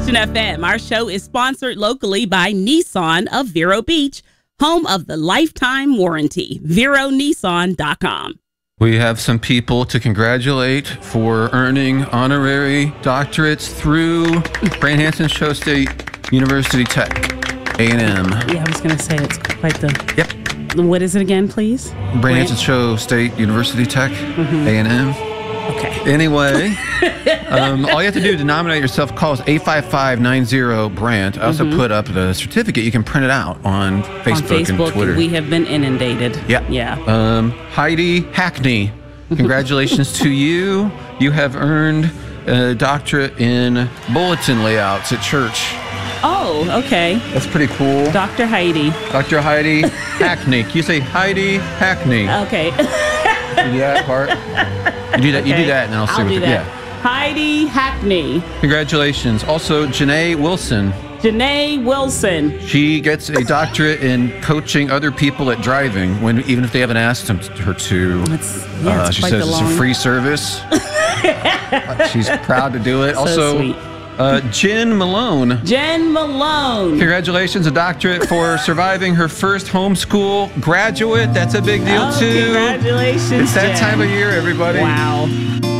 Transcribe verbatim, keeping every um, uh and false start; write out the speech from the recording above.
Christian F M. Our show is sponsored locally by Nissan of Vero Beach, home of the lifetime warranty. Vero Nissan dot com. We have some people to congratulate for earning honorary doctorates through Brant Hansen Show State University Tech, A and M. Yeah, I was going to say it's quite the... Yep. What is it again, please? Brant Hansen Show State University Tech, mm-hmm. A and M. Okay. Anyway, um, all you have to do to nominate yourself, call us eight five five nine zero Brant. I also mm-hmm. put up the certificate. You can print it out on Facebook, on Facebook and Twitter. We have been inundated. Yeah. Yeah. Um, Heidi Hackney, congratulations to you. You have earned a doctorate in bulletin layouts at church. Oh, okay. That's pretty cool. Doctor Heidi. Doctor Heidi Hackney. Can you say Heidi Hackney? Okay. You do that part? You do that, okay. You do that, and I'll see I'll what do you that. Yeah. Heidi Hackney. Congratulations. Also, Janae Wilson. Janae Wilson. She gets a doctorate in coaching other people at driving, when even if they haven't asked them, her to. It's, yeah, uh, it's she quite says the it's long... a free service. She's proud to do it. So also, sweet. Uh, Jen Malone. Jen Malone. Congratulations, a doctorate for surviving her first homeschool graduate. That's a big deal, oh, too. Congratulations, It's that Jen. time of year, everybody. Wow.